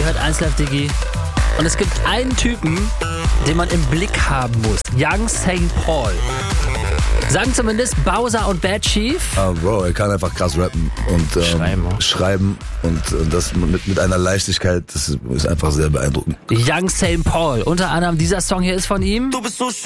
hört 1 Live Diggi. Und es gibt einen Typen, den man im Blick haben muss. Young St. Paul. Sagen zumindest Bowser und Bad Chief. Bro, er kann einfach krass rappen und schreiben und das mit einer Leichtigkeit, das ist einfach sehr beeindruckend. Young St. Paul. Unter anderem dieser Song hier ist von ihm. Du bist so